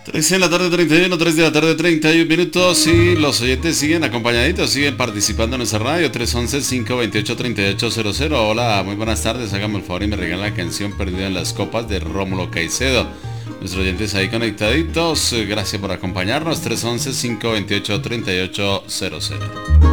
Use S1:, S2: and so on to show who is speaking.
S1: 3 de la tarde 31, 3 de la tarde 31 minutos y los oyentes siguen acompañaditos, siguen participando en nuestra radio 311-528-3800. Hola, muy buenas tardes, hágame el favor y me regala la canción Perdida en las Copas de Rómulo Caicedo. Nuestros oyentes ahí conectaditos, gracias por acompañarnos, 311-528-3800.